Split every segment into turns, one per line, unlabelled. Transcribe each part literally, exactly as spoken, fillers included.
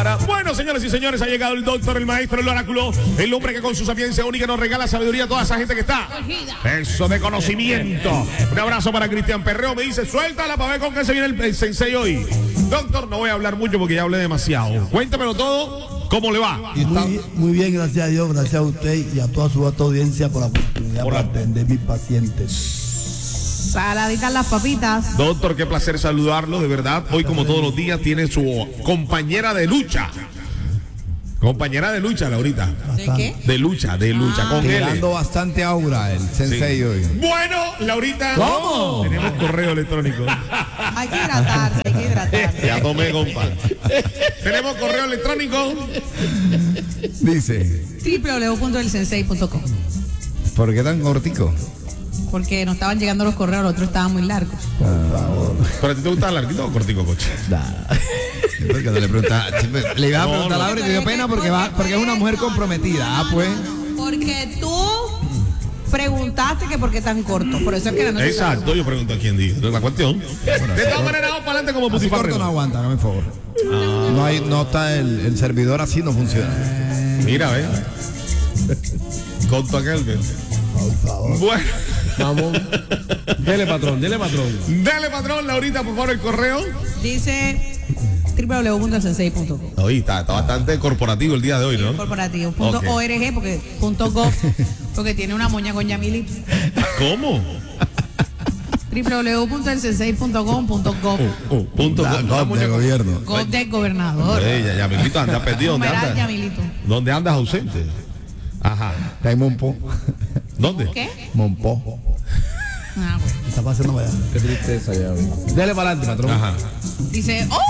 para. Bueno, señores y señores, ha llegado el doctor, el maestro, el oráculo, el hombre que con su sapiencia única nos regala sabiduría a toda esa gente que está. Eso de conocimiento. Un abrazo para Cristian Perreo. Me dice, suéltala para ver con qué se viene el, el sensei hoy. Doctor, no voy a hablar mucho porque ya hablé demasiado. Cuéntamelo todo. ¿Cómo le va?
Muy, muy bien, gracias a Dios, gracias a usted y a toda su alta audiencia por la oportunidad
por
para
la...
atender mis pacientes.
Saladitas las papitas.
Doctor, qué placer saludarlo, de verdad. Hoy, como todos los días, tiene su compañera de lucha. Compañera de lucha, Laurita.
¿De qué?
De lucha, de lucha,
Ah.
con él.
Tirando bastante aura el sensei
Sí.
hoy.
Bueno, Laurita.
¿Cómo?
Tenemos correo electrónico.
Hay que hidratarse, hay que hidratarse.
Ya tomé, compa. Tenemos correo electrónico.
Dice,
doble u doble u doble u punto el sensei punto com.
¿por qué tan cortico?
Porque no estaban llegando los correos, los otros estaban muy largos.
¿Pero a ti te gusta larguito o cortico, coche?
Porque no le pregunta, le iba a
No,
preguntar
no.
a Laura y le dio pena porque va, porque es una mujer comprometida. Ah, pues.
Porque tú preguntaste que por qué tan corto. Por eso es que no te
Exacto, yo pregunto a quién dijo. La cuestión. De todas maneras, vamos para adelante como
Así corto
putifarreo.
no aguanta, hágame el favor. No hay, no está el, el servidor así, no funciona.
Mira, ve. Conto aquel, ve.
Por favor.
Bueno.
Vamos. Dele, patrón, dele, patrón.
Dale, patrón, Laurita, por favor, el correo.
Dice doble u doble u doble u punto el sensei punto com.
Oye, está, está bastante corporativo el día de hoy, ¿no?
Corporativo. Punto
Ok.
org, porque punto gov, porque tiene una moña con Yamilito.
¿Cómo?
doble u doble u doble u punto el sensei punto com punto gov.
Oh, punto
La
com.
gov
Una
de
muñeca-
gobierno.
Gov del gobernador.
Ey, ya, Yamilito, andas perdido. ¿Dónde
Numeral
andas?
Yamilito.
¿Dónde andas ausente? Ajá.
Está en Monpó.
¿Dónde?
¿Qué?
Monpó.
Ah, bueno.
¿Qué está pasando allá?
Qué tristeza ya. Dele para adelante, patrón.
Ajá.
Dice, ¡oh!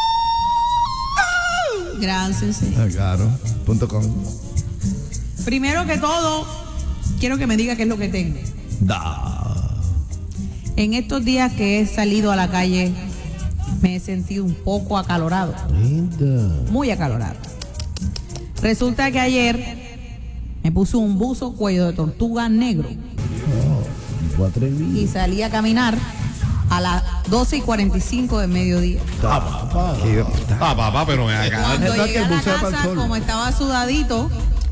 Gran sensei.
Ah, claro. Punto com.
Primero que todo, quiero que me diga qué es lo que tengo.
Da.
En estos días que he salido a la calle, me he sentido un poco acalorado. Muy acalorado. Resulta que ayer me puse un buzo cuello de tortuga negro y salí a caminar a las doce y cuarenta y cinco del mediodía.
Ah, papá, pero me acá.
Cuando
¿Verdad
llegué
que
a
el
la
buceo para el
casa,
sol?
como estaba sudadito,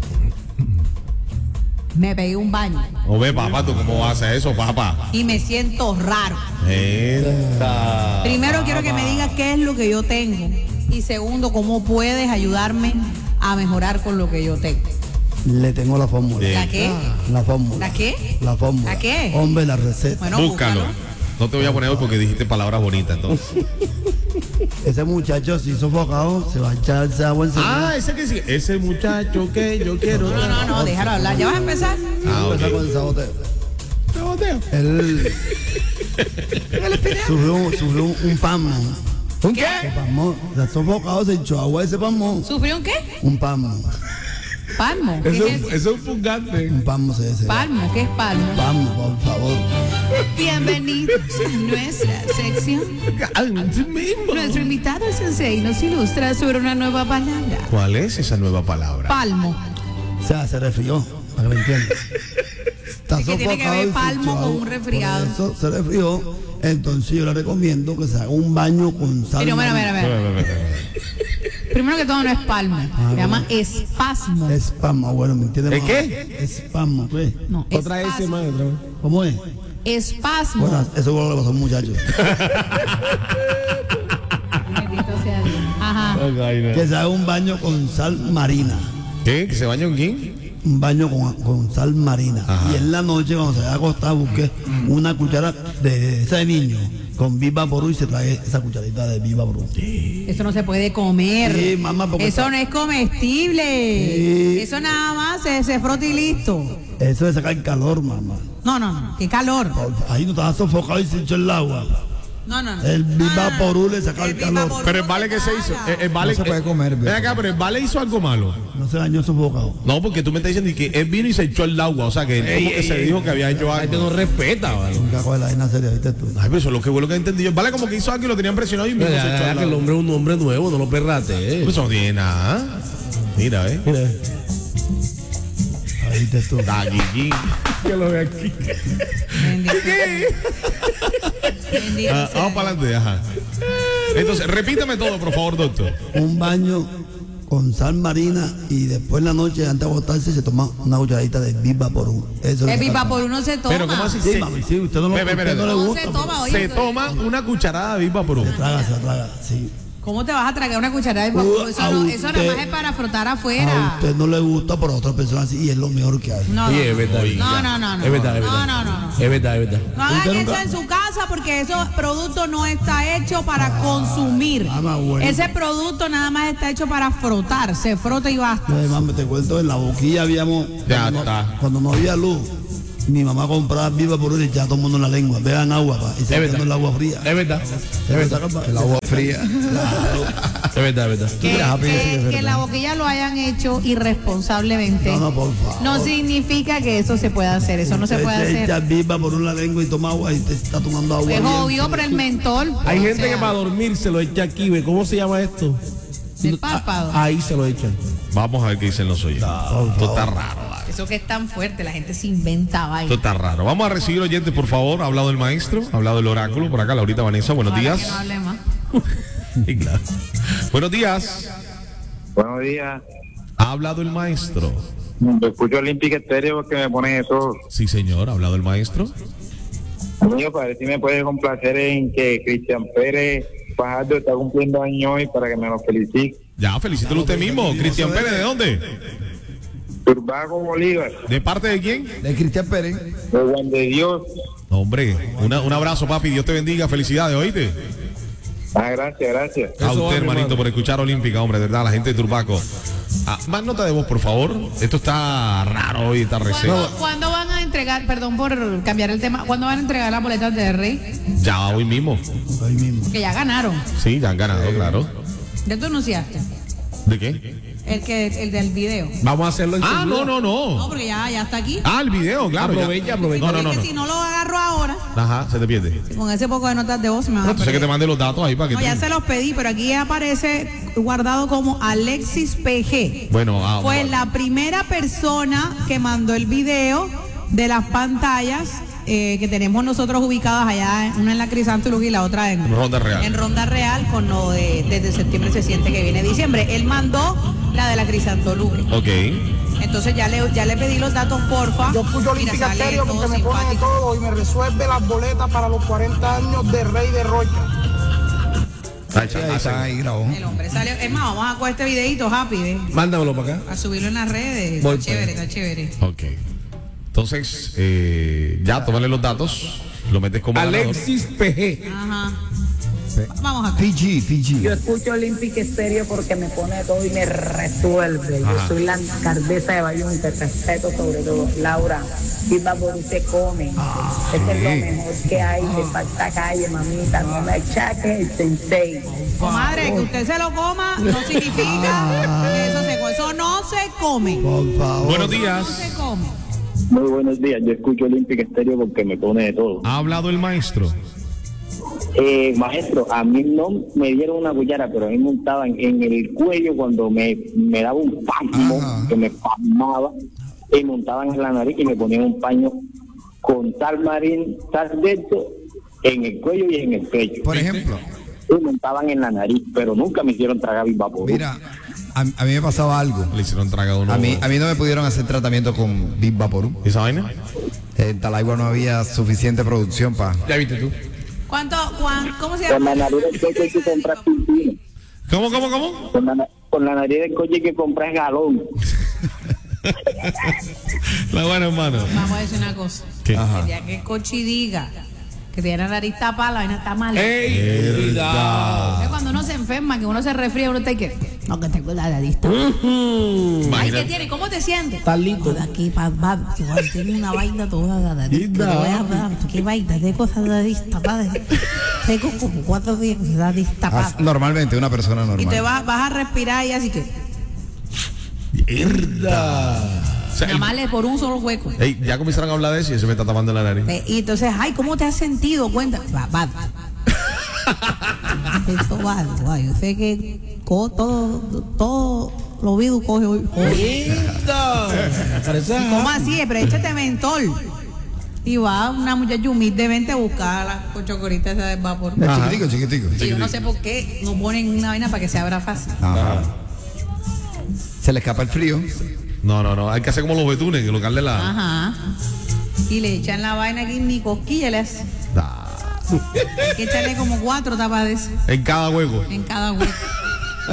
me pegué un baño
O ve, papá, ¿tú cómo haces eso, papá?
y me siento raro.
Esta.
Primero quiero que me digas qué es lo que yo tengo y segundo, cómo puedes ayudarme a mejorar con lo que yo tengo.
Le tengo la fórmula.
Sí.
¿La qué?
La fórmula.
¿La qué?
La fórmula.
¿La qué?
Hombre, la receta.
Bueno,
Búscalo.
búscalo.
No te voy a poner hoy porque dijiste palabras bonitas, entonces.
Ese muchacho, si sofocado, se va a echarse agua encima.
Ah, ese que sí. Ese muchacho que yo quiero.
No, no, no, déjalo hablar. ¿Ya vas a empezar?
Ah, ok.
Empezar con el saboteo. Él sufrió, un- sufrió un, un pasmo.
¿Un qué?
Un pasmo. Se ha sofocado, se echó agua ese pasmo.
¿Sufrió un qué?
Un pasmo.
Palmo. ¿Qué
Eso,
es eso?
eso es un fungante.
Un pasmo se ese.
Palmo, ¿qué es palmo?
Pasmo, por favor.
Bienvenidos a nuestra sección. Nuestro invitado el sensei nos ilustra sobre una nueva palabra.
¿Cuál es esa nueva palabra?
Palmo.
O sea, se resfrió, para que me entiendan. Está
Es que tiene que ver
y se
palmo
echó
con
agua.
un resfriado.
Por eso se resfrió. Entonces yo le recomiendo que se haga un baño con sal.
Pero mira, mira,
marina.
mira. Primero que todo no es palmo. Se llama espasmo.
Espasmo, bueno, ¿me entiendes?
¿El qué?
Espasmo, ¿qué?
No,
Otra S,
espasmo.
maestro.
¿Cómo es?
Espasmo.
Bueno, eso fue lo que pasó a un muchacho.
Bendito sea Dios. Ajá.
Que se haga un baño con sal marina.
¿Qué? ¿Que se baña un quién?
Un baño con, con sal marina.
Ajá.
Y en la noche, cuando se vaya a acostar, busque una cuchara de, de ese niño con Viva Porú y se trae esa cucharita de Viva Porú.
Eso no se puede comer.
Sí, mamá, porque
Eso
está-
no es comestible.
Sí.
Eso nada más se, se frota y listo.
Eso es sacar calor, mamá.
No, no, no. Qué calor.
Ahí no estaba sofocado y se echó el agua.
No, no, no.
El Viva Porú le saca el
Viva
calor.
Porú
Pero el vale
te
que se hizo.
caga.
El, el vale,
No se puede comer,
Ven acá, pero el vale hizo algo malo.
No se bañó sofocado.
No, porque tú me estás diciendo que él vino y se echó el agua. O sea, que él como que se dijo que había hecho
La gente no
algo.
respeta, ¿vale?
Nunca coge la vaina seria, ¿viste tú?
Ay, pero eso es lo que fue lo que entendí yo. Vale, como que hizo algo y lo tenían presionado y mismo
Ya,
se echó
ya,
el
que el
agua.
hombre es un hombre nuevo, no lo perrate, ¿eh?
Pues eso no tiene nada. Mira, ¿eh?
Mira,
Ahí te tú.
Da, Gigi.
que lo ve aquí.
Bendito. Bendito
Ah,
sea
vamos para adelante, ajá. Entonces, repítame todo, por favor, doctor.
Un baño con sal marina y después en la noche, antes de acostarse, se toma una cucharadita de Big Vaporub. Eso
El
es
Big Vaporub no se toma.
Pero, ¿cómo así?
Sí,
Se-
mami, sí, usted no, lo,
Ve, ve,
usted
ve,
no le
ve.
No
gusta.
se
pues.
toma, oye.
Se toma una cucharada de Big Vaporub.
Se traga, se traga, sí.
¿Cómo te vas a tragar una cucharada de Vaporub? Eso,
A
no,
usted-
eso nada más es para frotar
A
afuera.
usted no le gusta, pero a otra persona sí, y es lo mejor que hay.
No, no,
Oye, es verdad.
no, no, no, no.
Es verdad, es verdad.
No, no, no, no.
Es verdad, es verdad.
No hagan
Usted
eso
nunca-
en su casa porque ese producto no está hecho para consumir.
ah, más bueno.
Ese producto nada más está hecho para frotar. Se frota y basta.
No, mami, te cuento, en la boquilla habíamos.
Ya
cuando,
está.
No, cuando no había luz, mi mamá compraba Big Vaporub y echaba todo el mundo en la lengua. Beban agua, pa, y se
Es
echando
verdad.
el agua fría.
Es verdad.
Se lo sacan, pa-
El agua fría.
Es verdad, es verdad.
Que,
crees, Happy, que sí es
que,
verdad?
que la boquilla lo hayan hecho irresponsablemente.
No, no, por favor.
No significa que eso se pueda hacer. Eso no se
Usted
puede
se echa
hacer.
Big Vaporub en la lengua y toma agua y te está tomando agua.
Es
bien.
obvio, pero el mentol.
Hay
o
gente
sea,
que para dormir se lo echa aquí, ¿ve? ¿Cómo se llama esto?
del párpado.
Ahí se lo echan.
Vamos a ver qué dicen los oyentes. Esto está raro, vale.
Eso que es tan fuerte, la gente se inventa
Esto
vaina.
está raro. Vamos a recibir oyentes, por favor. Ha hablado el maestro, ha hablado el oráculo. Por acá, Laurita Vanessa, buenos
Ojalá
días.
que no hable más.
Sí, claro. Buenos días.
Buenos días.
Ha hablado el maestro.
Yo escucho Olympic Estéreo porque me pone de todo.
Sí, señor, ha hablado el maestro.
Amigo, para ver si me puede complacer en que Cristian Pérez Fajardo está cumpliendo años hoy para que me lo felicite.
Ya, felicítelo usted mismo. Cristian Pérez, ¿de dónde?
Turbago Bolívar,
¿De parte de quién?
De Cristian Pérez.
de Juan de Dios.
Hombre, una- un abrazo, papi. Dios te bendiga. Felicidades, ¿oíste?
Ah, gracias, gracias.
A
Eso va,
usted,
mi
hermanito,
hermano.
por escuchar Olímpica, hombre, de verdad, la gente de Turbaco. Ah, más nota de voz, por favor. Esto está raro hoy, esta receta.
¿Cuándo, cuándo van a entregar, perdón por cambiar el tema, cuándo van a entregar las boletas de Rey?
Ya hoy mismo.
Ahí mismo.
Que ya ganaron.
Sí, ya han ganado, claro.
¿Ya tú anunciaste?
¿De qué?
El que el del video.
Vamos a hacerlo en
Ah, no, no,
No,
no.
porque ya, ya está aquí.
Ah, el video, claro. ya.
Aprovecha, aprovecha.
No, no, no.
Es
no.
que si no lo agarro ahora,
Ajá, se te pierde.
con ese poco de notas de voz me van a
Entonces que
perder.
te mande los datos ahí para que
No,
tú-
ya se los pedí, pero aquí aparece guardado como Alexis P G.
Bueno, ah,
Fue
bueno.
la primera persona que mandó el video de las pantallas eh, que tenemos nosotros ubicadas allá, una en la Crisanto y la otra en
Ronda Real.
En Ronda Real, con lo de desde septiembre se siente que viene diciembre. Él mandó la de la Crisanto Luque.
Ok.
Entonces ya le, ya le pedí los datos, porfa.
Yo escucho
Mira,
Olímpica
sale
Estéreo
todo
porque me pone de
simpático.
todo y me resuelve las boletas para los cuarenta años de Rey de Rocha.
Ahí
Sí,
está,
ahí está, ahí grabó.
El hombre salió. Es más, vamos a coger este videito, Happy, ¿eh?
Mándamelo para acá.
A subirlo en las redes.
Voy
Está
para
chévere,
allá.
está chévere.
Ok. Entonces, eh, ya, tómale los datos. Lo metes como ganador.
Alexis P G.
Ajá. Vamos acá.
P G, P G.
Yo escucho Olympic Estéreo porque me pone todo y me resuelve.
Ajá.
Yo soy la alcaldesa de Bayón, te respeto sobre todo. Laura, y Vaporub se come. Eso es lo mejor que hay de esta calle, mamita. No me achaques el sensei.
Comadre, que usted se lo coma no significa que eso se come. Eso no se come.
Por favor.
Buenos
No
días.
se come.
Muy buenos días. Yo escucho Olympic Estéreo porque me pone de todo.
Ha hablado el maestro.
Eh, maestro, a mí no me dieron una cuchara, pero a mí me montaban en el cuello cuando me, me daba un pasmo,
Ajá.
que me pasmaba, y montaban en la nariz y me ponían un paño con sal marín, sal de esto, en el cuello y en el pecho.
Por ejemplo,
Y montaban en la nariz, pero nunca me hicieron tragar Big Vaporub.
mira, a, a mí me pasaba algo.
Le hicieron tragado uno.
A mí, a mí no me pudieron hacer tratamiento con Big Vaporub.
¿Esa vaina?
En Talaigua no había suficiente producción para.
Ya viste tú.
¿Cuánto, cuán, ¿Cómo se
Con
llama?
la nariz del coche hay que comprar pintino.
¿Cómo, cómo, cómo?
Con la, na- con la nariz del coche hay que comprar galón.
La buena, hermano.
Vamos a decir una cosa.
¿Qué?
El día que Cochi diga que tiene la nariz tapada, la vaina está mal.
¡Ey! Cuidado.
Es cuando uno se enferma, que uno se resfría, uno está ahí que. No, que tengo la nariz tapada. Ay, ¿qué
Imagínate.
tiene? ¿Cómo te sientes?
Está listo.
De aquí para abajo, tengo una vaina toda la nariz.
Linda.
Que no voy a hablar. ¿Qué vaina? Tengo esa nariz tapada. Tengo como cuatro días con la nariz tapada.
Ah, normalmente una persona
Y te
normal.
vas, vas a respirar y así que.
O sea,
Nada
el-
más le por un solo hueco.
Ey, ya comenzaron a hablar de eso y se me está tapando la nariz.
Eh, Y entonces, ay, ¿cómo te has sentido? Cuenta. Va, va. Esto va, va. Yo sé que co- todo, todo lo vivo coge hoy. hoy.
Linda. Parece
¿Cómo así? Pero échate mentol. Y va una muchacha humilde, vente a buscar la cochocoritas esa del vapor.
Es chiquitico, chiquitico.
Y yo no sé por qué no ponen una vaina para que se abra fácil.
Ajá. Se le escapa el frío.
No, no, no. Hay que hacer como los betunes, que colocarle la.
Ajá. Y le echan la vaina aquí, ni cosquilla le hace.
Da.
Hay que echarle como cuatro tapas de esas
En cada hueco.
en cada hueco.